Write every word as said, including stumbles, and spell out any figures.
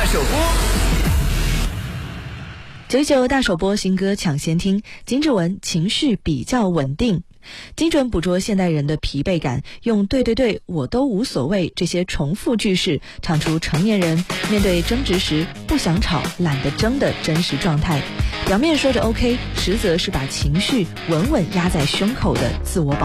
首播。 九九大首播新歌抢先听，金志文情绪比较稳定，精准捕捉现代人的疲惫感，用对对对我都无所谓这些重复句式唱出成年人面对争执时不想吵懒得争的真实状态。表面说着 OK， 实则是把情绪稳稳压在胸口的自我保